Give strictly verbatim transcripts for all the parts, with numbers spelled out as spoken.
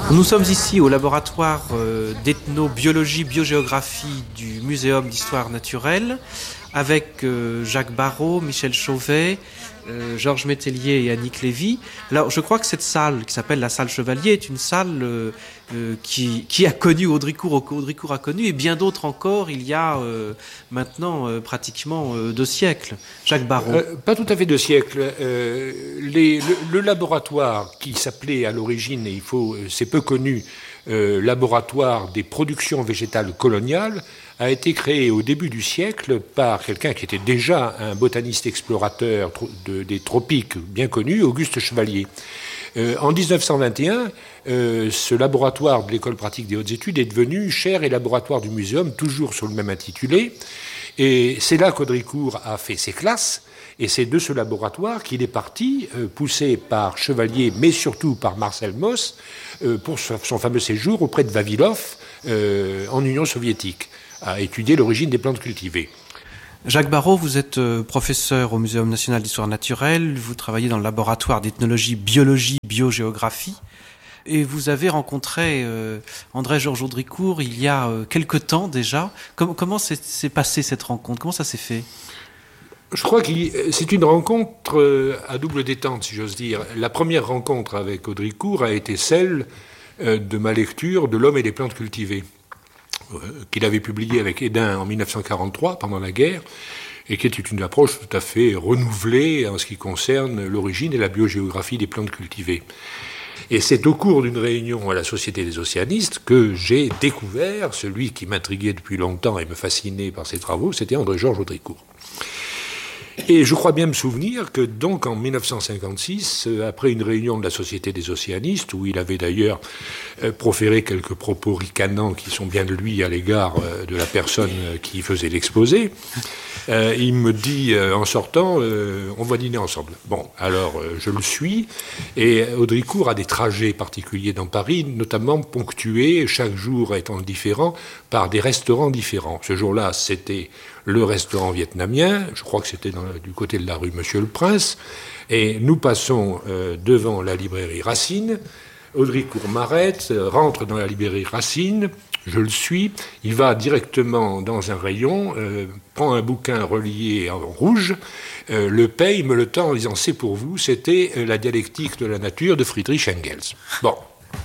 Nous sommes ici au laboratoire euh, d'ethnobiologie, biogéographie du Muséum d'histoire naturelle avec euh, Jacques Barrault, Michel Chauvet, euh, Georges Métellier et Annick Lévy. Alors, je crois que cette salle, qui s'appelle la salle Chevalier, est une salle euh, euh, qui, qui a connu Audricourt, qu'Audricourt a connu, et bien d'autres encore, il y a euh, maintenant euh, pratiquement euh, deux siècles. Jacques Barrault. Euh, pas tout à fait deux siècles. Euh, les, le, le laboratoire qui s'appelait à l'origine, et il faut, c'est peu connu, euh, laboratoire des productions végétales coloniales, a été créé au début du siècle par quelqu'un qui était déjà un botaniste explorateur de, des tropiques bien connu, Auguste Chevalier. Euh, en dix-neuf cent vingt et un, euh, ce laboratoire de l'École pratique des hautes études est devenu chaire et laboratoire du Muséum, toujours sous le même intitulé. Et c'est là qu'Audricourt a fait ses classes. Et c'est de ce laboratoire qu'il est parti, euh, poussé par Chevalier, mais surtout par Marcel Mauss, euh, pour son fameux séjour auprès de Vavilov, euh, en Union soviétique, à étudier l'origine des plantes cultivées. Jacques Barrault, vous êtes professeur au Muséum national d'histoire naturelle, vous travaillez dans le laboratoire d'ethnologie, biologie, biogéographie, et vous avez rencontré euh, André-Georges Audricourt il y a euh, quelque temps déjà. Com- comment s'est, s'est passée cette rencontre? Comment ça s'est fait? Je crois que c'est une rencontre à double détente, si j'ose dire. La première rencontre avec Audricourt a été celle de ma lecture de L'homme et les plantes cultivées, qu'il avait publié avec Hédin en dix-neuf cent quarante-trois, pendant la guerre, et qui était une approche tout à fait renouvelée en ce qui concerne l'origine et la biogéographie des plantes cultivées. Et c'est au cours d'une réunion à la Société des océanistes que j'ai découvert celui qui m'intriguait depuis longtemps et me fascinait par ses travaux, c'était André-Georges Audricourt. Et je crois bien me souvenir que donc en dix-neuf cent cinquante-six, après une réunion de la Société des océanistes, où il avait d'ailleurs proféré quelques propos ricanants qui sont bien de lui à l'égard de la personne qui faisait l'exposé, euh, il me dit en sortant, euh, on va dîner ensemble. Bon, alors euh, je le suis, et Audricourt a des trajets particuliers dans Paris, notamment ponctués, chaque jour étant différent, par des restaurants différents. Ce jour-là, c'était le restaurant vietnamien, je crois que c'était dans, du côté de la rue Monsieur le Prince, et nous passons euh, devant la librairie Racine. Audricourt m'arrête, rentre dans la librairie Racine, je le suis, il va directement dans un rayon, euh, prend un bouquin relié en rouge, euh, le paye, me le tend en disant « c'est pour vous », c'était euh, la dialectique de la nature de Friedrich Engels. Bon.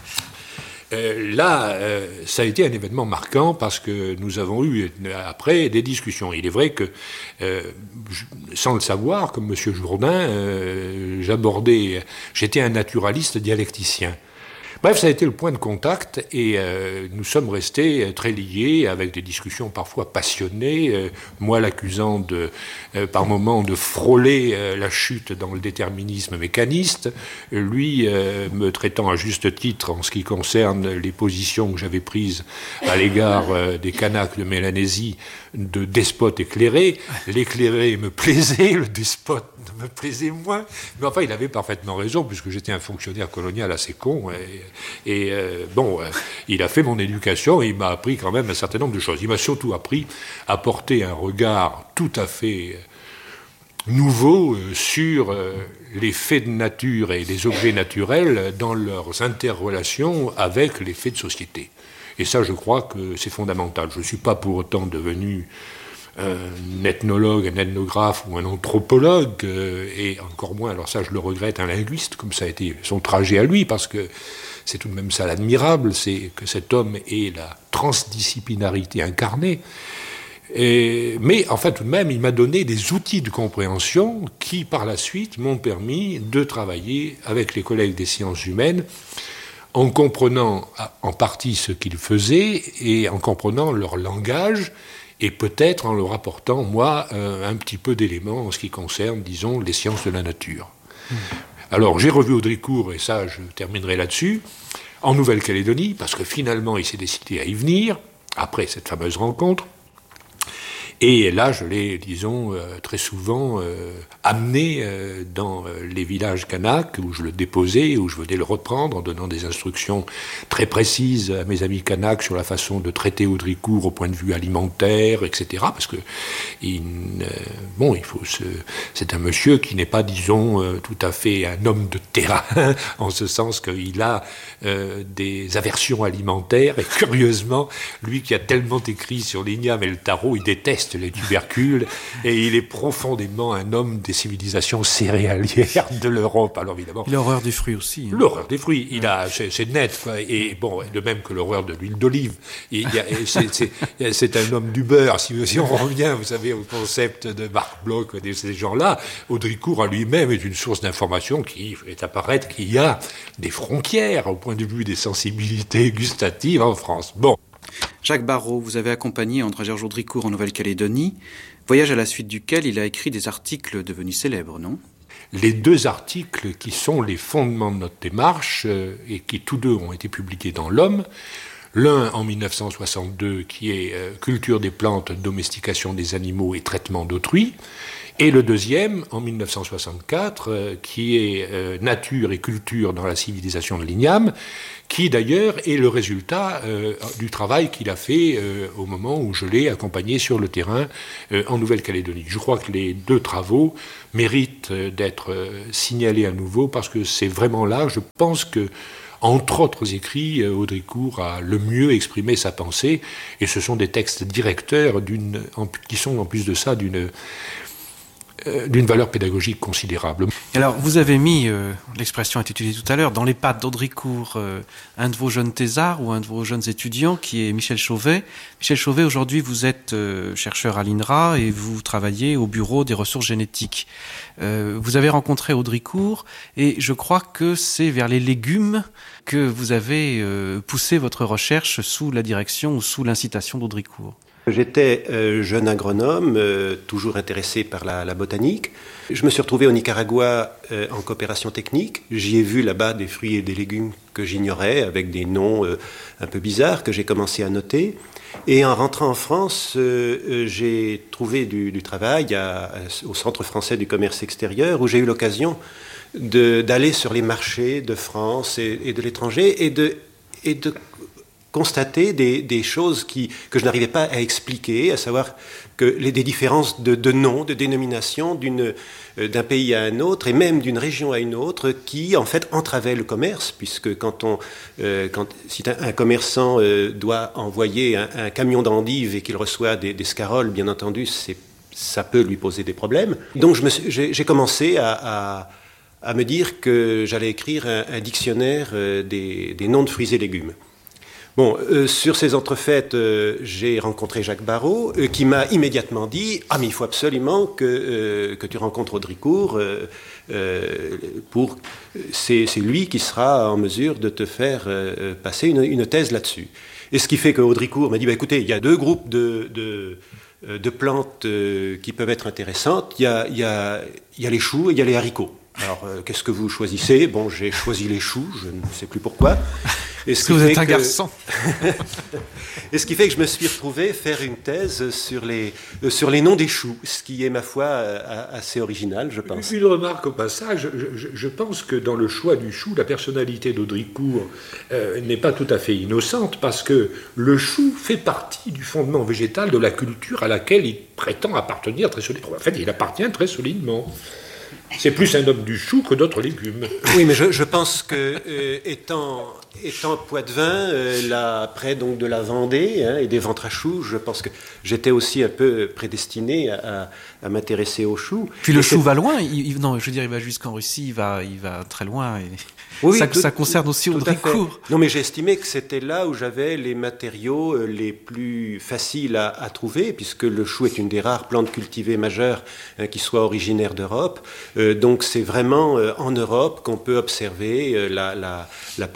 Euh, là, euh, ça a été un événement marquant parce que nous avons eu après des discussions. Il est vrai que, euh, je, sans le savoir, comme M. Jourdain, euh, j'abordais, j'étais un naturaliste dialecticien. Bref, ça a été le point de contact et euh, nous sommes restés très liés avec des discussions parfois passionnées, euh, moi l'accusant de, euh, par moments de frôler euh, la chute dans le déterminisme mécaniste, lui euh, me traitant à juste titre en ce qui concerne les positions que j'avais prises à l'égard euh, des Kanaks de Mélanésie de despote éclairé. L'éclairé me plaisait, le despote me plaisait moins. Mais enfin, il avait parfaitement raison, puisque j'étais un fonctionnaire colonial assez con. Et, et euh, bon, euh, il a fait mon éducation et il m'a appris quand même un certain nombre de choses. Il m'a surtout appris à porter un regard tout à fait nouveau euh, sur euh, les faits de nature et les objets naturels dans leurs interrelations avec les faits de société. Et ça, je crois que c'est fondamental. Je ne suis pas pour autant devenu un ethnologue, un ethnographe ou un anthropologue, euh, et encore moins, alors ça je le regrette, un linguiste, comme ça a été son trajet à lui, parce que c'est tout de même ça l'admirable, c'est que cet homme ait la transdisciplinarité incarnée. Et, mais enfin tout de même, il m'a donné des outils de compréhension qui, par la suite, m'ont permis de travailler avec les collègues des sciences humaines, en comprenant en partie ce qu'ils faisaient et en comprenant leur langage, et peut-être en leur apportant, moi, un, un petit peu d'éléments en ce qui concerne, disons, les sciences de la nature. Mmh. Alors, j'ai revu Audricourt, et ça, je terminerai là-dessus, en Nouvelle-Calédonie, parce que finalement, il s'est décidé à y venir, après cette fameuse rencontre. Et là, je l'ai, disons, euh, très souvent euh, amené euh, dans les villages kanaks, où je le déposais, où je venais le reprendre, en donnant des instructions très précises à mes amis kanaks sur la façon de traiter Haudricourt au point de vue alimentaire, et cetera. Parce que, il, euh, bon, il faut se, c'est un monsieur qui n'est pas, disons, euh, tout à fait un homme de terrain, en ce sens qu'il a euh, des aversions alimentaires, et curieusement, lui qui a tellement écrit sur l'igname et le taro, il déteste les tubercules, et il est profondément un homme des civilisations céréalières de l'Europe. Alors évidemment, l'horreur des fruits aussi. Hein. L'horreur des fruits, il a, c'est, c'est net, quoi. Et bon, de même que l'horreur de l'huile d'olive. Il y a, c'est, c'est, c'est un homme du beurre. Si, si on revient, vous savez, au concept de Marc Bloch et de ces gens-là, Haudricourt en lui-même est une source d'information qui fait apparaître qu'il y a des frontières au point de vue des sensibilités gustatives en France. Bon. Jacques Barrot, vous avez accompagné André-Georges Haudricourt en Nouvelle-Calédonie, voyage à la suite duquel il a écrit des articles devenus célèbres, non ? Les deux articles qui sont les fondements de notre démarche euh, et qui tous deux ont été publiés dans l'Homme, l'un en mille neuf cent soixante-deux qui est euh, Culture des plantes, domestication des animaux et traitement d'autrui, et le deuxième en mille neuf cent soixante-quatre euh, qui est euh, Nature et culture dans la civilisation de l'igname, qui d'ailleurs est le résultat euh, du travail qu'il a fait euh, au moment où je l'ai accompagné sur le terrain euh, en Nouvelle-Calédonie. Je crois que les deux travaux méritent euh, d'être euh, signalés à nouveau parce que c'est vraiment là, je pense que, entre autres écrits, euh, Haudricourt a le mieux exprimé sa pensée, et ce sont des textes directeurs d'une, en, qui sont en plus de ça d'une... d'une valeur pédagogique considérable. Alors, vous avez mis, euh, l'expression est utilisée tout à l'heure, dans les pattes d'Haudricourt, euh, un de vos jeunes thésards ou un de vos jeunes étudiants, qui est Michel Chauvet. Michel Chauvet, aujourd'hui, vous êtes euh, chercheur à l'I N R A et vous travaillez au Bureau des ressources génétiques. Euh, vous avez rencontré Haudricourt et je crois que c'est vers les légumes que vous avez euh, poussé votre recherche sous la direction ou sous l'incitation d'Haudricourt. J'étais euh, jeune agronome, euh, toujours intéressé par la, la botanique. Je me suis retrouvé au Nicaragua euh, en coopération technique. J'y ai vu là-bas des fruits et des légumes que j'ignorais, avec des noms euh, un peu bizarres que j'ai commencé à noter. Et en rentrant en France, euh, euh, j'ai trouvé du, du travail à, à, au Centre français du commerce extérieur, où j'ai eu l'occasion de, d'aller sur les marchés de France et, et de l'étranger et de... Et de constater des, des choses qui, que je n'arrivais pas à expliquer, à savoir que les, des différences de, de noms, de dénominations d'une, euh, d'un pays à un autre et même d'une région à une autre qui en fait entravaient le commerce, puisque quand on, euh, quand, si un, un commerçant euh, doit envoyer un, un camion d'endives et qu'il reçoit des, des scaroles, bien entendu, c'est, ça peut lui poser des problèmes. Donc je me suis, j'ai, j'ai commencé à, à, à me dire que j'allais écrire un, un dictionnaire euh, des, des noms de fruits et légumes. Bon, euh, sur ces entrefaites, euh, j'ai rencontré Jacques Barrot, euh, qui m'a immédiatement dit « Ah, mais il faut absolument que, euh, que tu rencontres Haudricourt, euh, euh, pour... c'est, c'est lui qui sera en mesure de te faire euh, passer une, une thèse là-dessus. » Et ce qui fait que Haudricourt m'a dit bah, « Écoutez, il y a deux groupes de... de de plantes euh, qui peuvent être intéressantes. Il y a, il y a, il y a les choux et il y a les haricots. Alors, euh, qu'est-ce que vous choisissez ? Bon, j'ai choisi les choux, je ne sais plus pourquoi. Et ce Parce que vous êtes un que... garçon. Et ce qui fait que je me suis retrouvé faire une thèse sur les, euh, sur les noms des choux, ce qui est, ma foi, euh, assez original, je pense. Une remarque au passage, je, je, je pense que dans le choix du chou, la personnalité d'Haudricourt euh, n'est pas tout à fait innocente, parce que le chou fait partie du fondement végétal de la culture à laquelle il prétend appartenir très solidement. En fait, il appartient très solidement. C'est plus un homme du chou que d'autres légumes. Oui, mais je, je pense que, euh, étant, étant poitevin, euh, là, près donc de la Vendée hein, et des ventres à choux, je pense que j'étais aussi un peu prédestiné à, à, à m'intéresser aux choux. Puis le et chou c'est... va loin. Il, il, non, je veux dire, il va jusqu'en Russie, il va, il va très loin. Et... Oui, ça, tout, ça concerne aussi Haudricourt. Non, mais j'ai estimé que c'était là où j'avais les matériaux les plus faciles à, à trouver, puisque le chou est une des rares plantes cultivées majeures hein, qui soit originaire d'Europe. Euh, donc c'est vraiment euh, en Europe qu'on peut observer euh, la, la, la plus grande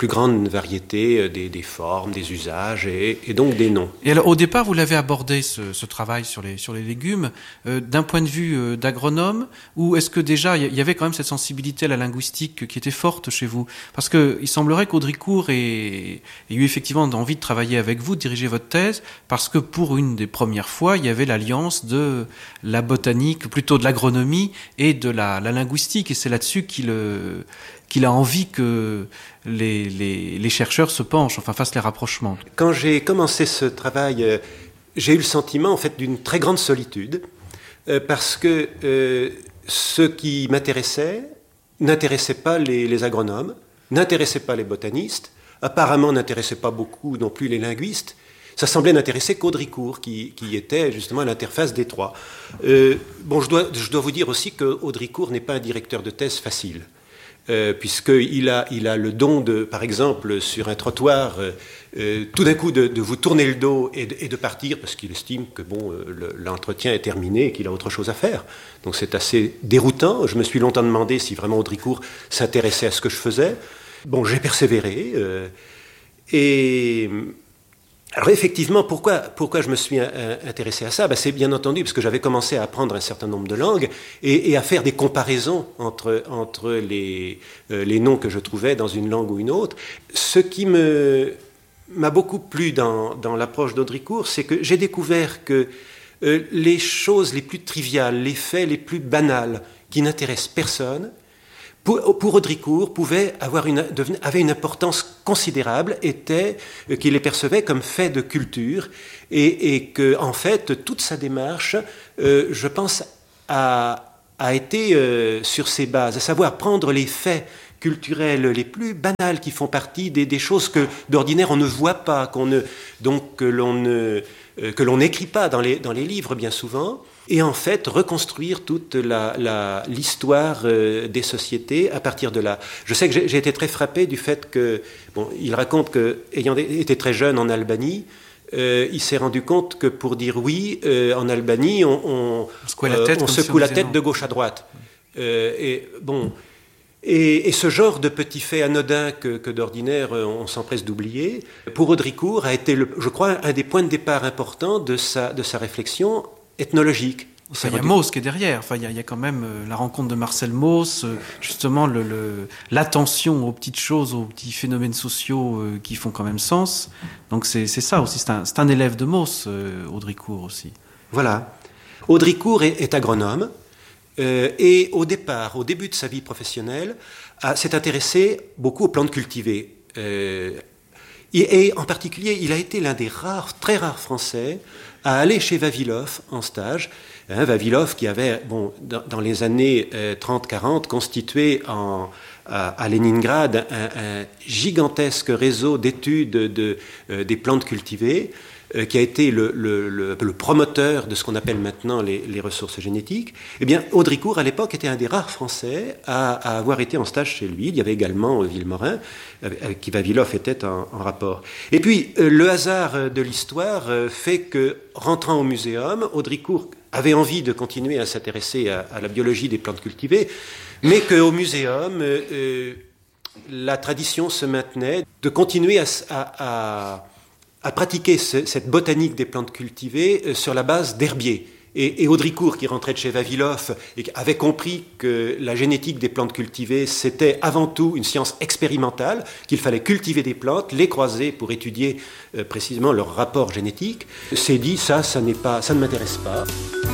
variété des, des formes, des usages et, et donc des noms. Et alors, au départ, vous l'avez abordé, ce, ce travail sur les, sur les légumes, euh, d'un point de vue euh, d'agronome, ou est-ce que déjà, il y avait quand même cette sensibilité à la linguistique qui était forte chez vous? Parce que il semblerait qu'Audricourt ait, ait eu effectivement envie de travailler avec vous, de diriger votre thèse, parce que pour une des premières fois, il y avait l'alliance de la botanique, plutôt de l'agronomie, et de la, la linguistique, et c'est là-dessus qu'il... Euh, qu'il a envie que les, les, les chercheurs se penchent, enfin fassent les rapprochements. Quand j'ai commencé ce travail, euh, j'ai eu le sentiment en fait d'une très grande solitude, euh, parce que euh, ce qui m'intéressait n'intéressait pas les, les agronomes, n'intéressait pas les botanistes, apparemment n'intéressait pas beaucoup non plus les linguistes. Ça semblait n'intéresser qu'Audricourt, qui, qui était justement à l'interface des trois. Euh, bon, je dois, je dois vous dire aussi qu'Audricourt n'est pas un directeur de thèse facile. Euh, puisqu'il a, il a le don de, par exemple, sur un trottoir, euh, euh, tout d'un coup de, de vous tourner le dos et de, et de partir, parce qu'il estime que bon, euh, le, l'entretien est terminé et qu'il a autre chose à faire. Donc c'est assez déroutant. Je me suis longtemps demandé si vraiment Audricourt s'intéressait à ce que je faisais. Bon, j'ai persévéré. Euh, et... Alors effectivement, pourquoi, pourquoi je me suis intéressé à ça? Ben, c'est bien entendu parce que j'avais commencé à apprendre un certain nombre de langues et, et à faire des comparaisons entre, entre les, euh, les noms que je trouvais dans une langue ou une autre. Ce qui me, m'a beaucoup plu dans, dans l'approche d'Audricourt, c'est que j'ai découvert que euh, les choses les plus triviales, les faits les plus banals qui n'intéressent personne, Pour, pour Audricourt, pouvait avoir une, avait une importance considérable, était euh, qu'il les percevait comme faits de culture, et, et que, en fait, toute sa démarche, euh, je pense, a, a été euh, sur ces bases, à savoir prendre les faits culturels les plus banals qui font partie des, des choses que, d'ordinaire, on ne voit pas, qu'on ne, donc que l'on ne, euh, que l'on n'écrit pas dans les, dans les livres, bien souvent, et en fait reconstruire toute la, la, l'histoire euh, des sociétés à partir de là. Je sais que j'ai, j'ai été très frappé du fait que, bon, il raconte qu'ayant été très jeune en Albanie, euh, il s'est rendu compte que pour dire oui, euh, en Albanie, on, on, on, la tête, euh, on secoue la tête non. de gauche à droite. Euh, et bon... Et, et ce genre de petits faits anodins que, que d'ordinaire on s'empresse d'oublier, pour Audricourt a été, le, je crois, un des points de départ importants de sa, de sa réflexion ethnologique. Enfin, il y a Mauss qui est derrière. Enfin, il y a, il y a quand même euh, la rencontre de Marcel Mauss, euh, justement le, le, l'attention aux petites choses, aux petits phénomènes sociaux euh, qui font quand même sens. Donc c'est, c'est ça aussi. C'est un, c'est un élève de Mauss, euh, Audricourt aussi. Voilà. Audricourt est, est agronome. Euh, et au départ, au début de sa vie professionnelle, a, s'est intéressé beaucoup aux plantes cultivées. Euh, et, et en particulier, il a été l'un des rares, très rares Français à aller chez Vavilov en stage. Hein, Vavilov qui avait, bon, dans, dans les années euh, trente quarante, constitué en, à, à Leningrad un, un gigantesque réseau d'études de, de, euh, des plantes cultivées, qui a été le, le, le, le promoteur de ce qu'on appelle maintenant les, les ressources génétiques, eh bien, Audricourt, à l'époque, était un des rares Français à, à avoir été en stage chez lui. Il y avait également Villemorin, avec qui Vavilov était en, en rapport. Et puis, le hasard de l'histoire fait que, rentrant au muséum, Audricourt avait envie de continuer à s'intéresser à, à la biologie des plantes cultivées, mais qu'au muséum, euh, la tradition se maintenait de continuer à... à, à à pratiquer ce, cette botanique des plantes cultivées euh, sur la base d'herbiers. Et, et Audricourt, qui rentrait de chez Vavilov et qui avait compris que la génétique des plantes cultivées, c'était avant tout une science expérimentale, qu'il fallait cultiver des plantes, les croiser pour étudier euh, précisément leur rapport génétique, s'est dit, ça, ça, n'est pas, ça ne m'intéresse pas.